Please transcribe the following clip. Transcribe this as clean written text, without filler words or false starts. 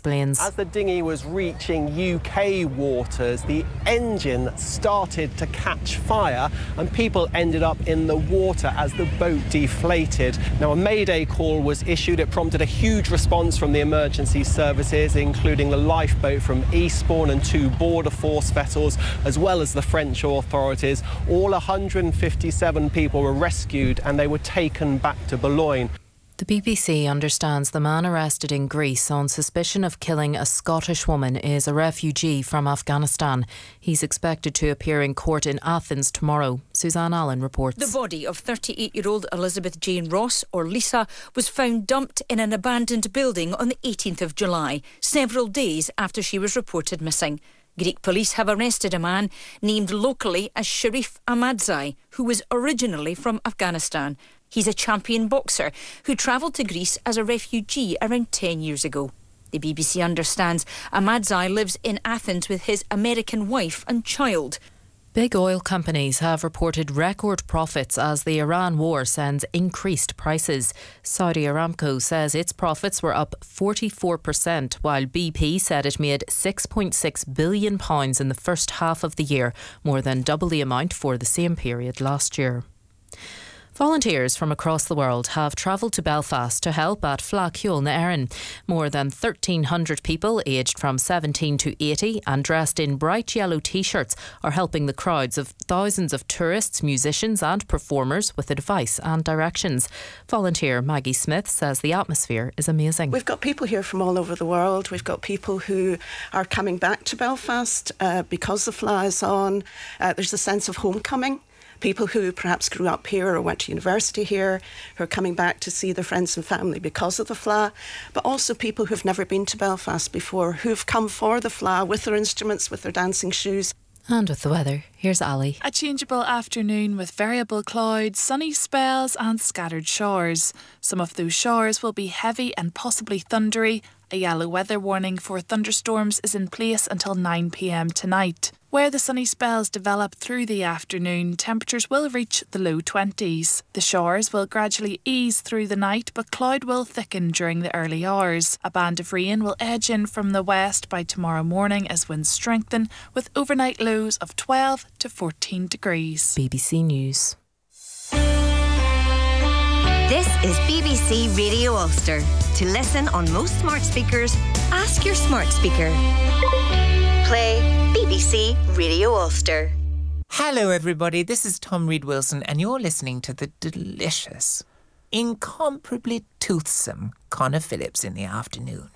explains. As the dinghy was reaching UK waters, the engine started to catch fire and people ended up in the water as the boat deflated. Now, a mayday call was issued. It prompted a huge response from the emergency services, including the lifeboat from Eastbourne and 2 Border Force vessels, as well as the French authorities. All 157 people were rescued and they were taken back to Boulogne. The BBC understands the man arrested in Greece on suspicion of killing a Scottish woman is a refugee from Afghanistan. He's expected to appear in court in Athens tomorrow. Suzanne Allen reports. The body of 38-year-old Elizabeth Jane Ross, or Lisa, was found dumped in an abandoned building on the 18th of July, several days after she was reported missing. Greek police have arrested a man named locally as Sharif Ahmadzai, who was originally from Afghanistan. He's a champion boxer who travelled to Greece as a refugee around 10 years ago. The BBC understands Ahmadzai lives in Athens with his American wife and child. Big oil companies have reported record profits as the Iran war sends increased prices. Saudi Aramco says its profits were up 44%, while BP said it made £6.6 billion in the first half of the year, more than double the amount for the same period last year. Volunteers from across the world have travelled to Belfast to help at Fleadh Cheoil na Éireann. More than 1,300 people aged from 17 to 80 and dressed in bright yellow T-shirts are helping the crowds of thousands of tourists, musicians and performers with advice and directions. Volunteer Maggie Smith says the atmosphere is amazing. We've got people here from all over the world. We've got people who are coming back to Belfast because the Fleadh is on. There's a sense of homecoming. People who perhaps grew up here or went to university here, who are coming back to see their friends and family because of the Fleadh, but also people who've never been to Belfast before, who've come for the Fleadh with their instruments, with their dancing shoes. And with the weather, here's Ali. A changeable afternoon with variable clouds, sunny spells and scattered showers. Some of those showers will be heavy and possibly thundery. A yellow weather warning for thunderstorms is in place until 9 p.m. tonight. Where the sunny spells develop through the afternoon, temperatures will reach the low 20s. The showers will gradually ease through the night, but cloud will thicken during the early hours. A band of rain will edge in from the west by tomorrow morning as winds strengthen, with overnight lows of 12 to 14 degrees. BBC News. This is BBC Radio Ulster. To listen on most smart speakers, ask your smart speaker. Play BBC Radio Ulster. Hello everybody, this is Tom Reid-Wilson and you're listening to the delicious, incomparably toothsome Conor Phillips in the afternoon.